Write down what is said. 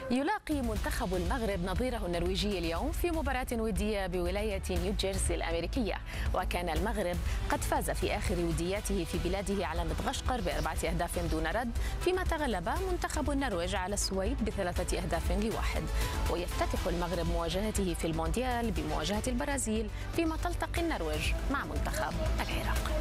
يلاقي منتخب المغرب نظيره النرويجي اليوم في مباراة ودية بولاية نيوجيرسي الأمريكية، وكان المغرب قد فاز في آخر ودياته في بلاده على مدغشقر ب4 أهداف دون رد، فيما تغلب منتخب النرويج على السويد ب3 أهداف ل1. ويفتتح المغرب مواجهته في المونديال بمواجهة البرازيل، فيما تلتقي النرويج مع منتخب العراق.